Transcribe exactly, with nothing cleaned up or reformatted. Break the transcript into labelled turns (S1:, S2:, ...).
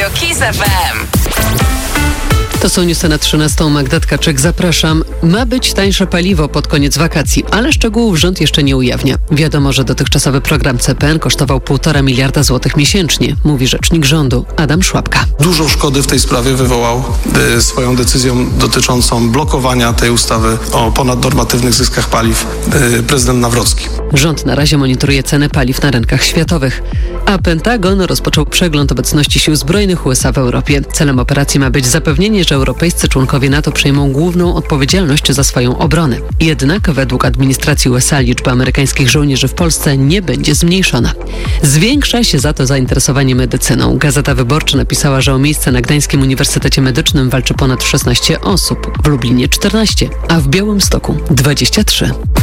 S1: Radio Kiss F M.
S2: To są newsy na trzynastą. Magda Tkaczyk, zapraszam. Ma być tańsze paliwo pod koniec wakacji, ale szczegółów rząd jeszcze nie ujawnia. Wiadomo, że dotychczasowy program C P N kosztował półtora miliarda złotych miesięcznie, mówi rzecznik rządu Adam Szłapka.
S3: Dużo szkody w tej sprawie wywołał y, swoją decyzją dotyczącą blokowania tej ustawy o ponadnormatywnych zyskach paliw y, prezydent Nawrocki.
S2: Rząd na razie monitoruje ceny paliw na rynkach światowych, a Pentagon rozpoczął przegląd obecności sił zbrojnych U S A w Europie. Celem operacji ma być zapewnienie, że europejscy członkowie NATO przejmą główną odpowiedzialność za swoją obronę. Jednak według administracji U S A liczba amerykańskich żołnierzy w Polsce nie będzie zmniejszona. Zwiększa się za to zainteresowanie medycyną. Gazeta Wyborcza napisała, że o miejsce na Gdańskim Uniwersytecie Medycznym walczy ponad szesnaście osób, w Lublinie czternaście, a w Białymstoku dwadzieścia trzy.